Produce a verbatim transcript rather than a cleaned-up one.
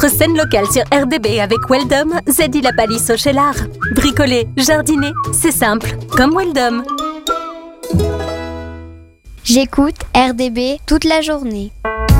Votre scène locale sur R D B avec Weldom, Zedi la palisse au Cheylard. Bricoler, jardiner, c'est simple, comme Weldom. J'écoute R D B toute la journée.